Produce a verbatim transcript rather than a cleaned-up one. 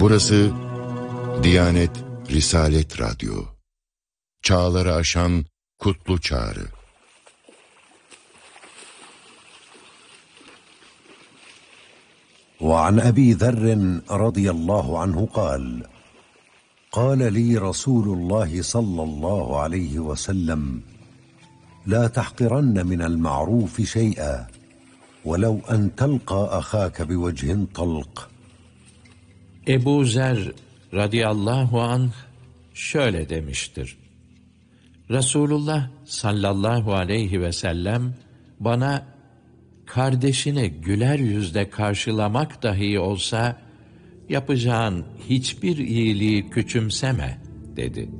Burası Diyanet Risalet Radyo. Çağları aşan kutlu çağrı. وعن أبي ذر رضي الله عنه قال قال لي رسول الله صلى الله عليه وسلم لا تحقرن من المعروف شيئا ولو أن تلقى أخاك بوجه طلق. Ebu Zer radıyallahu anh şöyle demiştir. Resulullah sallallahu aleyhi ve sellem bana kardeşini güler yüzle karşılamak dahi olsa yapacağın hiçbir iyiliği küçümseme dedi.